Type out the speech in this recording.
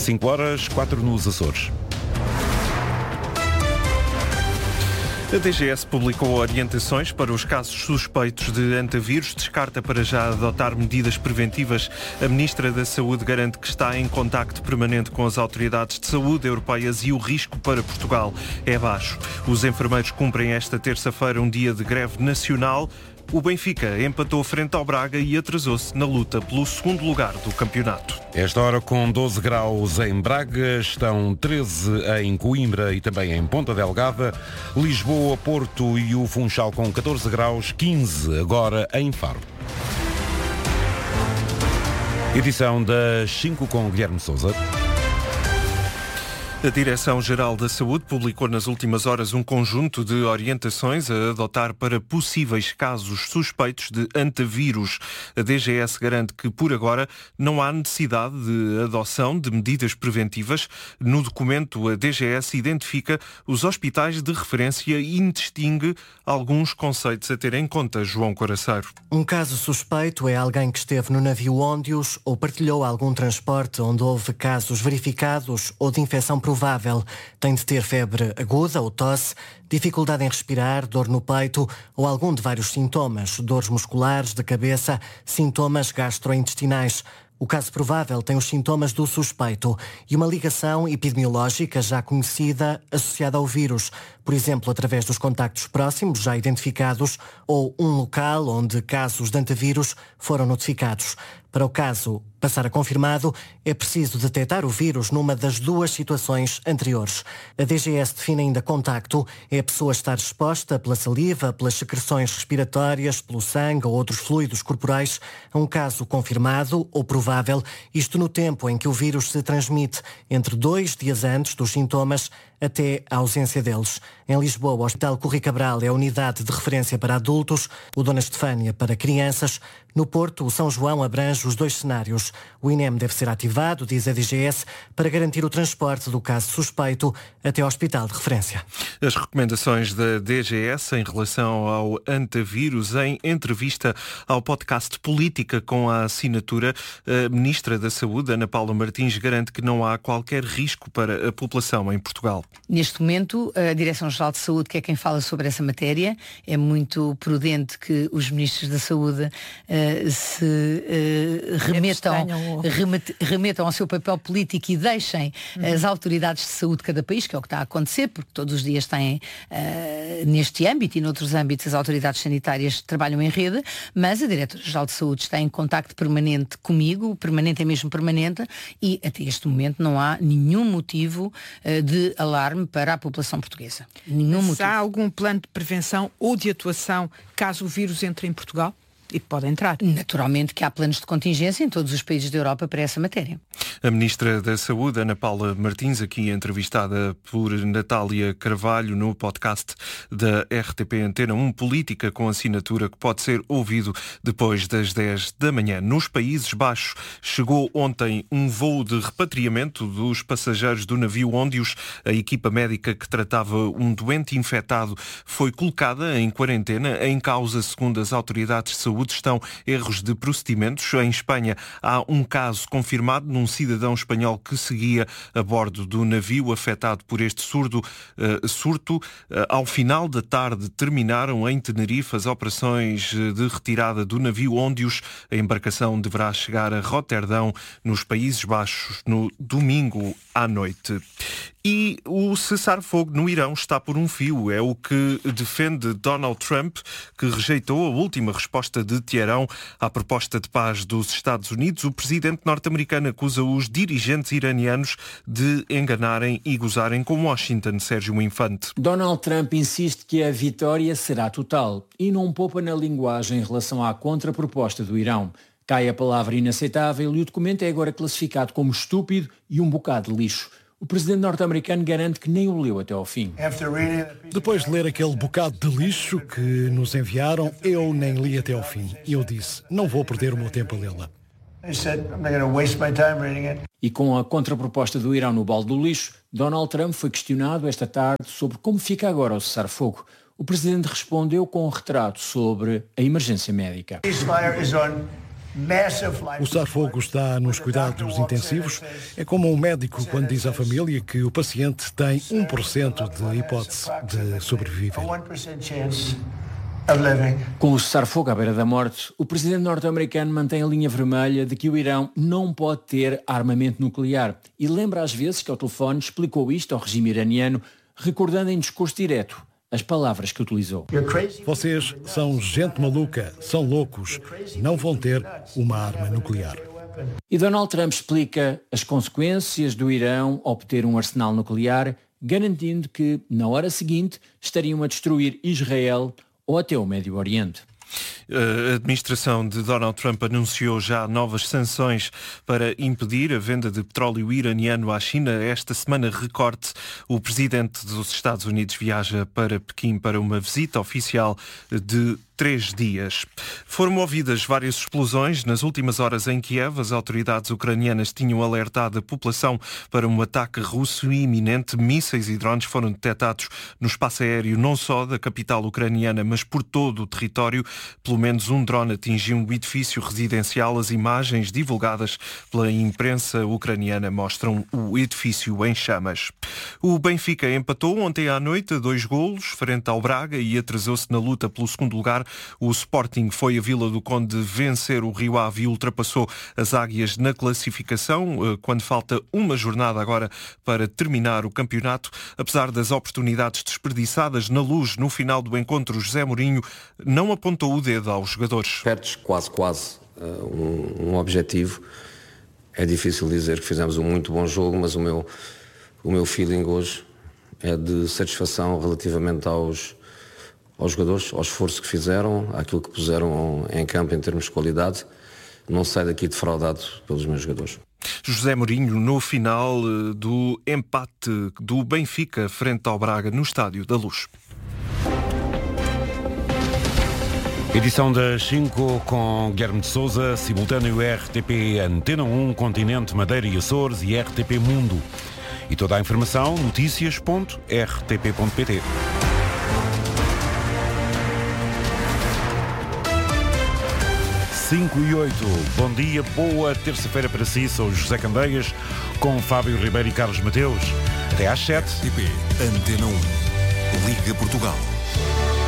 5h04 nos Açores. A DGS publicou orientações para os casos suspeitos de antavírus, descarta para já adotar medidas preventivas. A Ministra da Saúde garante que está em contacto permanente com as autoridades de saúde europeias e o risco para Portugal é baixo. Os enfermeiros cumprem esta terça-feira um dia de greve nacional. O Benfica empatou frente ao Braga e atrasou-se na luta pelo segundo lugar do campeonato. Esta hora com 12 graus em Braga, estão 13 em Coimbra e também em Ponta Delgada, Lisboa, Porto e o Funchal com 14 graus, 15 agora em Faro. Edição das 5 com Guilherme Sousa. A Direção-Geral da Saúde publicou nas últimas horas um conjunto de orientações a adotar para possíveis casos suspeitos de antavírus. A DGS garante que, por agora, não há necessidade de adoção de medidas preventivas. No documento, a DGS identifica os hospitais de referência e distingue alguns conceitos a ter em conta. João Coraceiro. Um caso suspeito é alguém que esteve no navio Óndios ou partilhou algum transporte onde houve casos verificados ou de infecção provável. Tem de ter febre aguda ou tosse, dificuldade em respirar, dor no peito ou algum de vários sintomas, dores musculares, de cabeça, sintomas gastrointestinais. O caso provável tem os sintomas do suspeito e uma ligação epidemiológica já conhecida associada ao vírus, por exemplo, através dos contactos próximos já identificados ou um local onde casos de antavírus foram notificados. Para o caso passar a confirmado, é preciso detectar o vírus numa das duas situações anteriores. A DGS define ainda contacto, é a pessoa estar exposta pela saliva, pelas secreções respiratórias, pelo sangue ou outros fluidos corporais a um caso confirmado ou provável, isto no tempo em que o vírus se transmite, entre 2 dias antes dos sintomas até a ausência deles. Em Lisboa, o Hospital Corri Cabral é a unidade de referência para adultos, o Dona Estefânia para crianças. No Porto, o São João abrange os 2 cenários. O INEM deve ser ativado, diz a DGS, para garantir o transporte do caso suspeito até ao hospital de referência. As recomendações da DGS em relação ao antavírus, em entrevista ao podcast Política com a assinatura, a Ministra da Saúde, Ana Paula Martins, garante que não há qualquer risco para a população em Portugal. Neste momento, a Direção-Geral de Saúde, que é quem fala sobre essa matéria, é muito prudente que os Ministros da Saúde remetam ao seu papel político e deixem as autoridades de saúde de cada país, que é o que está a acontecer, porque todos os dias têm, neste âmbito e noutros âmbitos, as autoridades sanitárias trabalham em rede, mas a Diretora-Geral de Saúde está em contacto permanente comigo, permanente é mesmo permanente, e até este momento não há nenhum motivo de alarme para a população portuguesa. Nenhum motivo. Há algum plano de prevenção ou de atuação caso o vírus entre em Portugal? E pode entrar. Naturalmente que há planos de contingência em todos os países da Europa para essa matéria. A Ministra da Saúde, Ana Paula Martins, aqui entrevistada por Natália Carvalho no podcast da RTP Antena 1 Política, com assinatura, que pode ser ouvido depois das 10 da manhã. Nos Países Baixos chegou ontem um voo de repatriamento dos passageiros do navio Óndios. A equipa médica que tratava um doente infectado foi colocada em quarentena. Em causa, segundo as autoridades de saúde, estão erros de procedimentos. Em Espanha há um caso confirmado num cidadão espanhol que seguia a bordo do navio afetado por este surto. Ao final da tarde terminaram em Tenerife as operações de retirada do navio Óndios. A embarcação deverá chegar a Roterdão, nos Países Baixos, no domingo à noite. E o cessar-fogo no Irão está por um fio. É o que defende Donald Trump, que rejeitou a última resposta de Teherão à proposta de paz dos Estados Unidos. O presidente norte-americano acusa os dirigentes iranianos de enganarem e gozarem com Washington. Sérgio Infante. Donald Trump insiste que a vitória será total e não poupa na linguagem em relação à contraproposta do Irão. Cai a palavra inaceitável e o documento é agora classificado como estúpido e um bocado de lixo. O presidente norte-americano garante que nem o leu até ao fim. Depois de ler aquele bocado de lixo que nos enviaram, eu nem li até ao fim. E eu disse, não vou perder o meu tempo a lê-la. E com a contraproposta do Irão no balde do lixo, Donald Trump foi questionado esta tarde sobre como fica agora o cessar-fogo. O presidente respondeu com um retrato sobre a emergência médica. O cessar-fogo está nos cuidados intensivos. É como um médico quando diz à família que o paciente tem 1% de hipótese de sobreviver. Com o cessar-fogo à beira da morte, o presidente norte-americano mantém a linha vermelha de que o Irão não pode ter armamento nuclear e lembra às vezes que ao telefone explicou isto ao regime iraniano, recordando em discurso direto as palavras que utilizou. Vocês são gente maluca, são loucos, não vão ter uma arma nuclear. E Donald Trump explica as consequências do Irão obter um arsenal nuclear, garantindo que, na hora seguinte, estariam a destruir Israel ou até o Médio Oriente. A administração de Donald Trump anunciou já novas sanções para impedir a venda de petróleo iraniano à China. Esta semana, recorte, o presidente dos Estados Unidos viaja para Pequim para uma visita oficial de 3 dias. Foram ouvidas várias explosões nas últimas horas em Kiev. As autoridades ucranianas tinham alertado a população para um ataque russo iminente. Mísseis e drones foram detectados no espaço aéreo não só da capital ucraniana, mas por todo o território. Pelo menos um drone atingiu um edifício residencial. As imagens divulgadas pela imprensa ucraniana mostram o edifício em chamas. O Benfica empatou ontem à noite a 2-2 frente ao Braga e atrasou-se na luta pelo segundo lugar. O Sporting foi a Vila do Conde vencer o Rio Ave e ultrapassou as Águias na classificação, quando falta uma jornada agora para terminar o campeonato. Apesar das oportunidades desperdiçadas na Luz no final do encontro, José Mourinho não apontou o dedo aos jogadores. Perdes quase um objetivo. É difícil dizer que fizemos um muito bom jogo, mas o meu feeling hoje é de satisfação relativamente aos jogadores, ao esforço que fizeram, àquilo que puseram em campo em termos de qualidade. Não saio daqui defraudado pelos meus jogadores. José Mourinho no final do empate do Benfica frente ao Braga no Estádio da Luz. Edição das 5 com Guilherme de Sousa, simultâneo RTP Antena 1, Continente, Madeira e Açores e RTP Mundo. E toda a informação, noticias.rtp.pt. 5:08. Bom dia, boa terça-feira para si. Sou José Candeias, com Fábio Ribeiro e Carlos Mateus. Até às 7. RTP Antena 1. Liga Portugal.